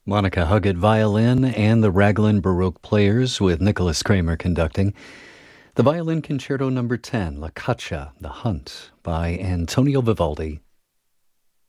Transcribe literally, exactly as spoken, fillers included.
Monica Huggett violin and the Raglan Baroque Players with Nicholas Kramer conducting. The Violin Concerto Number ten, La Caccia, The Hunt, by Antonio Vivaldi.